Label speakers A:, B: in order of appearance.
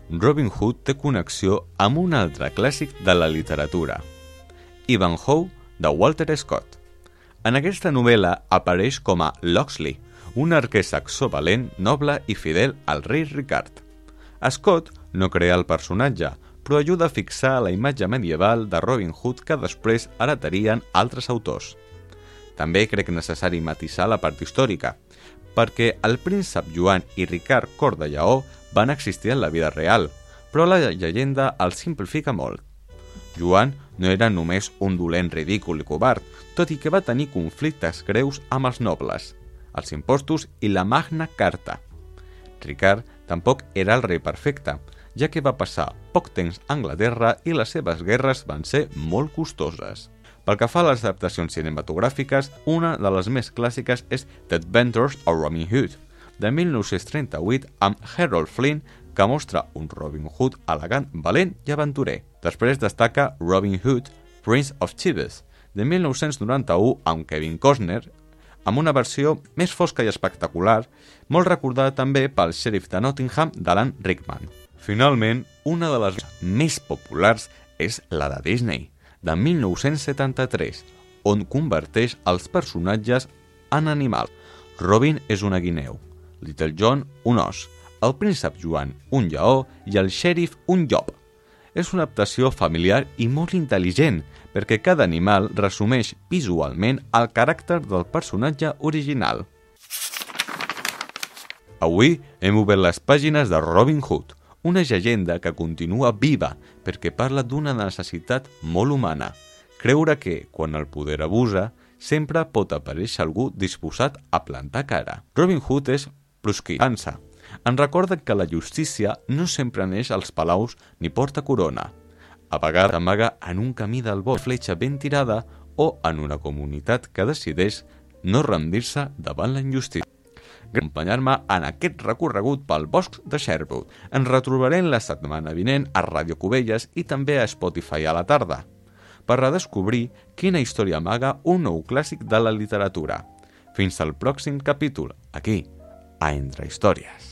A: Robin Hood té connexió amb un altre clàssic de la literatura, Ivanhoe, de Walter Scott. En aquesta novel·la apareix com a Locksley, un arquer saxó valent, noble i fidel al rei Ricard. Scott no crea el personatge, però ajuda a fixar la imatge medieval de Robin Hood que després heretarien altres autors. També crec necessari matisar la part històrica, perquè el príncep Joan i Ricard Cor de Lleó van existir en la vida real, però la llegenda el simplifica molt. Joan no era només un dolent ridícul i covard, tot i que va tenir conflictes greus amb els nobles, els impostos i la Magna Carta. Ricard tampoc era el rei perfecte, ja que va passar poc temps a Anglaterra i les seves guerres van ser molt costoses. Pel que fa a les adaptacions cinematogràfiques, una de les més clàssiques és The Adventures of Robin Hood, de 1938, amb Harold Flynn, que mostra un Robin Hood elegant, valent i aventurer. Després destaca Robin Hood, Prince of Thieves, de 1991, amb Kevin Costner, amb una versió més fosca i espectacular, molt recordada també pel xèrif de Nottingham d'Alan Rickman. Finalment, una de les més populars és la de Disney, de 1973, on converteix els personatges en animals. Robin és una guineu, Little John un os, el príncep Joan un lleó i el xèrif un llop. És una adaptació familiar i molt intel·ligent, perquè cada animal resumeix visualment el caràcter del personatge original. Avui hem obert les pàgines de Robin Hood, una llegenda que continua viva perquè parla d'una necessitat molt humana, creure que, quan el poder abusa, sempre pot aparèixer algú disposat a plantar cara. Robin Hood és proscridança. Ens recorda que la justícia no sempre neix als palaus ni porta corona. A vegades amaga en un camí del bosc, fletxa ben tirada o en una comunitat que decideix no rendir-se davant la injustícia. Acompanyar-me en aquest recorregut pel bosc de Sherwood. Ens retrobarem la setmana vinent a Ràdio Cubelles i també a Spotify a la tarda, per redescobrir quina història amaga un nou clàssic de la literatura. Fins al pròxim capítol, aquí, a Entre Històries.